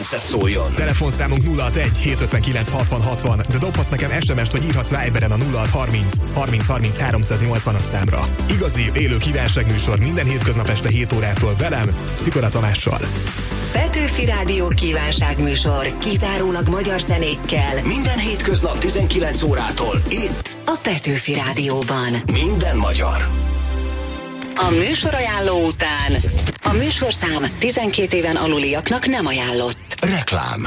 szóljon. Telefonszámunk 061 759 60 60, de dobhatsz nekem SMS-t, vagy írhatsz Viberen a 0630 30 30 380-as számra. Igazi, élő kívánságműsor minden hétköznap este 7 órától velem, Szikora Tamással. Petőfi Rádió kívánságműsor, kizárólag magyar zenékkel. Minden hétköznap 19 órától itt a Petőfi Rádióban. Minden magyar. A műsorajánló után a műsorszám 12 éven aluliaknak nem ajánlott. Reklám.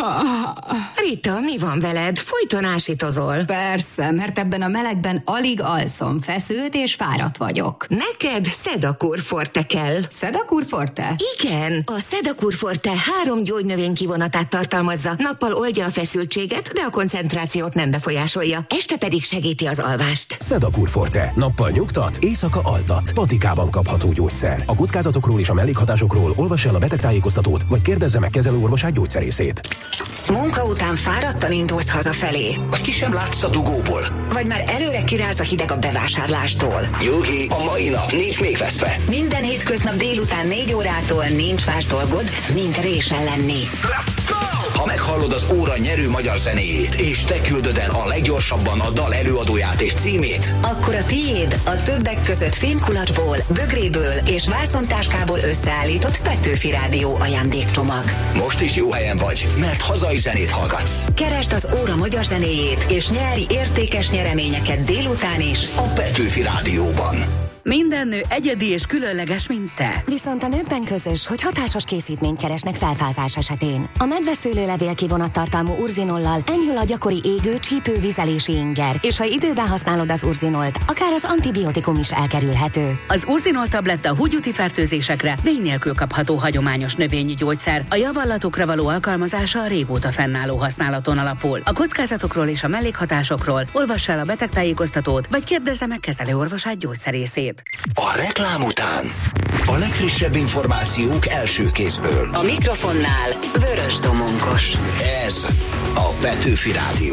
Rita, mi van veled? Folyton ásítozol. Persze, mert ebben a melegben alig alszom, feszült és fáradt vagyok. Neked Sedakur Forte kell. Sedakur Forte? Igen, a Sedakur Forte 3 gyógynövény kivonatát tartalmazza. Nappal oldja a feszültséget, de a koncentrációt nem befolyásolja. Este pedig segíti az alvást. Sedakur Forte. Nappal nyugtat, éjszaka altat. Patikában kapható gyógyszer. A kockázatokról és a mellékhatásokról olvassa el a betegtájékoztatót, vagy kérdezze meg kezelőorvosát, gyógyszerészét. Munka után fáradtan indulsz hazafelé. Vagy ki sem látsz a dugóból. Vagy már előre kiráz a hideg a bevásárlástól. Nyugi, a mai nap nincs még veszve. Minden hétköznap délután 4 órától nincs más dolgod, mint résen lenni. Let's go! Ha meghallod az óra nyerő magyar zenéjét, és te küldöd el a leggyorsabban a dal előadóját és címét, akkor a tiéd a többek között fémkulacsból, bögréből és vászontáskából összeállított Petőfi Rádió ajándékcsomag. most is jó helyen vagy, mert hazai zenét hallgatsz. Keresd az óra magyar zenéjét, és nyeri értékes nyereményeket délután is A Petőfi Rádióban. Minden nő egyedi és különleges, mint te. Viszont a nőkben közös, hogy hatásos készítményt keresnek felfázás esetén. A medveszőlőlevél kivonattartalmú urzinollal enyhül a gyakori égő, csípő, vizelési inger, és ha időben használod az urzinolt, akár az antibiotikum is elkerülhető. Az urzinol tabletta húgyúti fertőzésekre vény nélkül kapható hagyományos növényi gyógyszer. A javallatokra való alkalmazása a régóta fennálló használaton alapul. A kockázatokról és a mellékhatásokról olvass el a betegtájékoztatót, vagy kérdezze meg kezelőorvosát, gyógyszerészét. A reklám után a legfrissebb információk első kézből. a mikrofonnál Vörös Domonkos. Ez a Petőfi Rádió.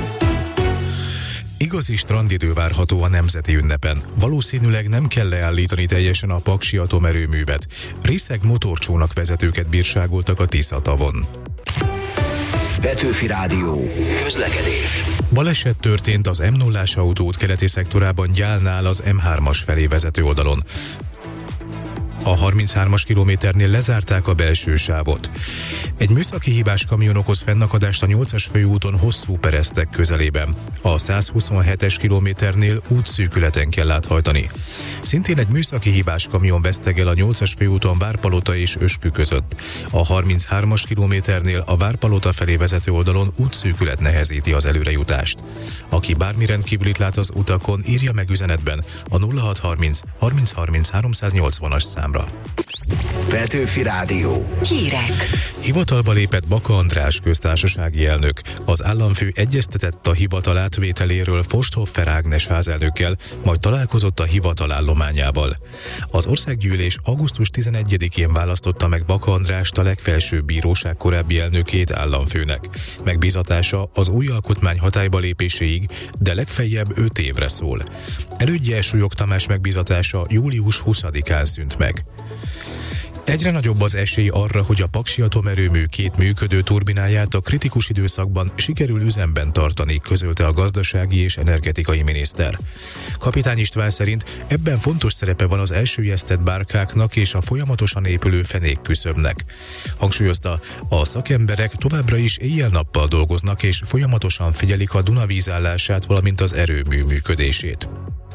Igazi strandidő várható a nemzeti ünnepen. Valószínűleg nem kell leállítani teljesen a Paksi atomerőművet. Részeg motorcsónak vezetőket bírságoltak a Tisza-tavon. Petőfi Rádió. Közlekedés. Baleset történt az M0-ás autóút keleti szektorában Gyálnál az M3-as felé vezető oldalon. A 33-as kilométernél lezárták a belső sávot. Egy műszaki hibás kamion okoz fennakadást a 8-as főúton Hosszúperesztek közelében. A 127-es kilométernél útszűkületen kell áthajtani. Szintén egy műszaki hibás kamion vesztegel a 8-as főúton Várpalota és Öskü között. A 33-as kilométernél a Várpalota felé vezető oldalon útszűkület nehezíti az előrejutást. Aki bármi rendkívülit lát az utakon, írja meg üzenetben a 0630 30 30 380-as számra. Petőfi Rádió. Hírek. Hivatalba lépett Baka András köztársasági elnök. Az államfő egyeztetett a hivatal átvételéről Forsthoffer Ágnes házelnökkel, majd találkozott a hivatal állományával. Az országgyűlés augusztus 11-én választotta meg Baka Andrást a legfelsőbb bíróság korábbi elnökét államfőnek. Megbízatása az új alkotmány hatályba lépéséig, de legfeljebb 5 évre szól. Elődje Súlyog Tamás megbízatása július 20-án szűnt meg. Egyre nagyobb az esély arra, hogy a Paksi atomerőmű 2 működő turbináját a kritikus időszakban sikerül üzemben tartani, közölte a gazdasági és energetikai miniszter. Kapitány István szerint ebben fontos szerepe van az elsüllyesztett bárkáknak és a folyamatosan épülő fenékküszöbnek. Hangsúlyozta, a szakemberek továbbra is éjjel-nappal dolgoznak és folyamatosan figyelik a Duna vízállását, valamint az erőmű működését.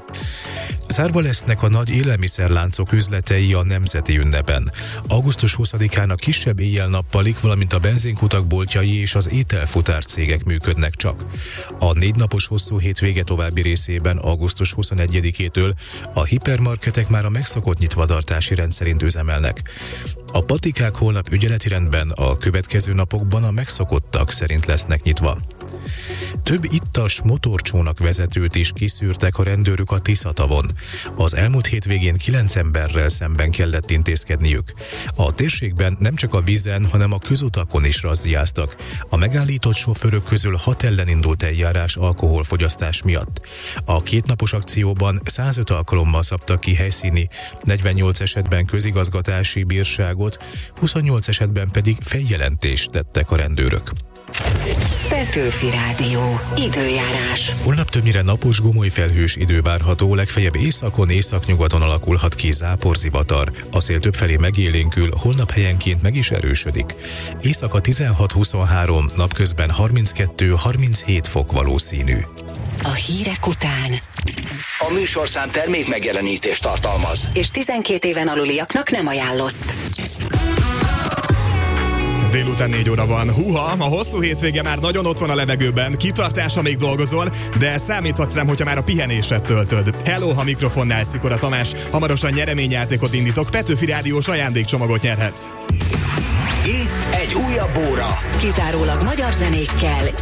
Zárva lesznek a nagy élelmiszerláncok üzletei a nemzeti ünnepen. Augusztus 20-án a kisebb éjjel-nappalik, valamint a benzinkutak boltjai és az ételfutár cégek működnek csak. A 4 napos hosszú hétvége további részében augusztus 21-től a hipermarketek már a megszokott nyitvatartási rend szerint üzemelnek. A patikák holnap ügyeleti rendben, a következő napokban a megszokottak szerint lesznek nyitva. Több ittas motorcsónak vezetőt is kiszűrtek a rendőrök a Tisza-tavon. Az elmúlt hétvégén 9 emberrel szemben kellett intézkedniük. A térségben nem csak a vízen, hanem a közutakon is razziáztak. A megállított sofőrök közül 6 ellen indult eljárás alkoholfogyasztás miatt. A 2 napos akcióban 105 alkalommal szabtak ki helyszíni, 48 esetben közigazgatási bírságot, 28 esetben pedig feljelentést tettek a rendőrök. Petőfi Rádió. Időjárás. Holnap többnyire napos, gomoly felhős idő várható, legfeljebb északon, északnyugaton alakulhat ki záporzivatar. A szél többfelé megélénkül, holnap helyenként meg is erősödik. Éjszaka 16-23, napközben 32-37 fok valószínű. A hírek után. A műsorszám termék megjelenítést tartalmaz. És 12 éven aluliaknak nem ajánlott. Délután 4 óra van. Húha, a hosszú hétvége már nagyon ott van a levegőben, kitartása még dolgozol, de számíthatsz rám, hogyha már a pihenésed töltöd. Hello, ha mikrofonnál Szikora Tamás, hamarosan nyereményjátékot indítok, Petőfi Rádiós ajándékcsomagot nyerhetsz. Itt egy újabb óra. Kizárólag magyar zenékkel